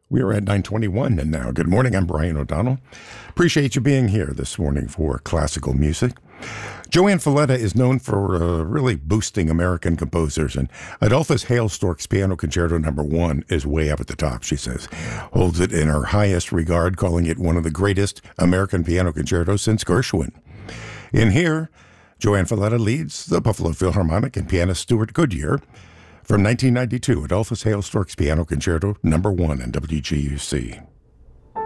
We are at 9:21 and now. Good morning, I'm Brian O'Donnell. Appreciate you being here this morning for classical music. Joanne Falletta is known for really boosting American composers, and Adolphus Hailstork's Piano Concerto No. 1 is way up at the top, she says. Holds it in her highest regard, calling it one of the greatest American piano concertos since Gershwin. In here, Joanne Falletta leads the Buffalo Philharmonic and pianist Stuart Goodyear from 1992, Adolphus Hailstork's Piano Concerto No. 1 in WGUC.